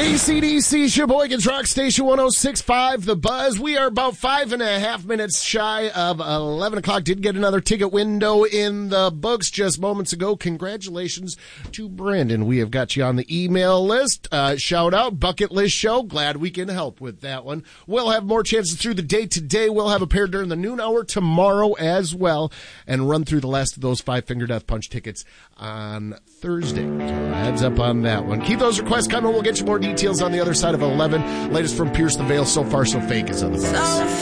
AC/DC, Sheboygan's Rock Station 106.5, The Buzz. We are about 5.5 minutes shy of 11 o'clock. Did get another ticket window in the books just moments ago. Congratulations to Brandon. We have got you on the email list. Shout out, Bucket List Show. Glad we can help with that one. We'll have more chances through the day today. We'll have a pair during the noon hour tomorrow as well, and run through the last of those Five Finger Death Punch tickets on Thursday. So heads up on that one. Keep those requests coming. We'll get you more details on the other side of 11. Latest from Pierce the Veil, So Far So Fake is on the bus.